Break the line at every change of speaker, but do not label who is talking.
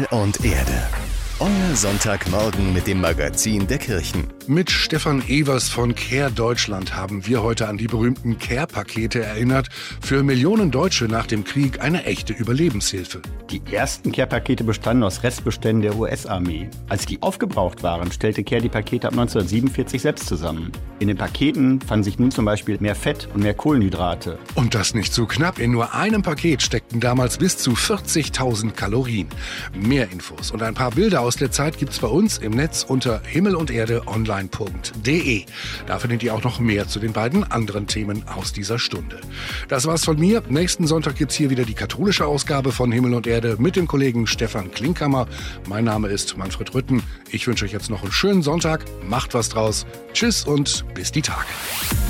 Himmel und Erde. Euer Sonntagmorgen mit dem Magazin der Kirchen.
Mit Stefan Evers von Care Deutschland haben wir heute an die berühmten Care-Pakete erinnert. Für Millionen Deutsche nach dem Krieg eine echte Überlebenshilfe.
Die ersten Care-Pakete bestanden aus Restbeständen der US-Armee. Als die aufgebraucht waren, stellte Care die Pakete ab 1947 selbst zusammen. In den Paketen fanden sich nun zum Beispiel mehr Fett und mehr Kohlenhydrate.
Und das nicht so knapp. In nur einem Paket steckten damals bis zu 40.000 Kalorien. Mehr Infos und ein paar Bilder aus der Zeit gibt's bei uns im Netz unter himmelunderdeonline.de. Da findet ihr auch noch mehr zu den beiden anderen Themen aus dieser Stunde. Das war's von mir. Nächsten Sonntag gibt's hier wieder die katholische Ausgabe von Himmel und Erde mit dem Kollegen Stefan Klinkhammer. Mein Name ist Manfred Rütten. Ich wünsche euch jetzt noch einen schönen Sonntag. Macht was draus. Tschüss und bis die Tage.